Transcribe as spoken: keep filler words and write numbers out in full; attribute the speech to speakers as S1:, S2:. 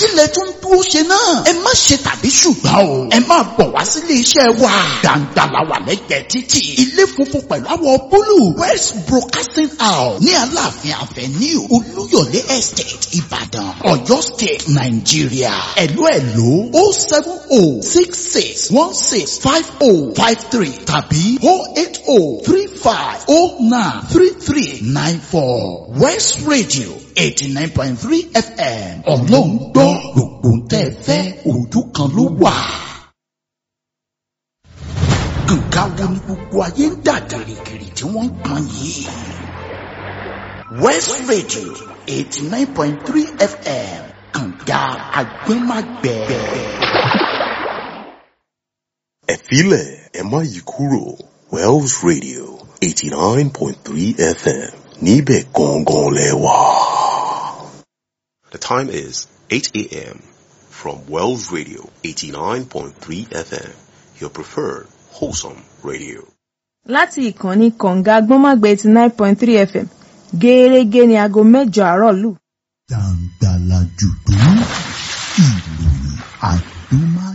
S1: kílẹ̀ tún dúró ṣe náà. ẹ má ṣe tàbí ṣùgbọ́n o. ẹ máa bọ̀ wá sílé iṣẹ́ wa. gbàǹgbà la wà lẹ́gbẹ̀ẹ́ títì. ilé funfun pẹ̀lú àwọ̀ búlù. West Broadcasting House ní Aláàfin Avenue Olúyọ̀lé Estate Ìbàdàn, Ọ̀yọ́ State, Nàìjíríà. ẹ̀lú ẹ̀lú o seven o six six one six five o five three tàbí o eight o three five o nine three three nine four. West Radio eighty nine point three F M. Ọlọ́run gbọ́ gbogbo tẹ́ ẹ fẹ́ ojú kan ló wà. Nǹkan wo ni gbogbo ayé ń dà gìrìgìrì tí wọ́n ń pọn yìí? West Radio eighty nine point three F M. Kànga Agbẹ́mágbẹ́.
S2: Ẹ filẹ̀ ẹ má yí kúrò. Wells Radio eighty nine point three F M. Níbẹ̀ gangan lẹ wà. The time is eight a m from Wells Radio eighty nine point three F M, your preferred wholesome radio.
S3: Láti ìkànnì Kànga Agbọ́nmágbé eighty nine point three F M, gẹ́rẹ́gẹ́ ni aago mẹ́jọ àárọ̀ lù.
S1: Dàǹdàlà jùdú ìròyìn àdúmá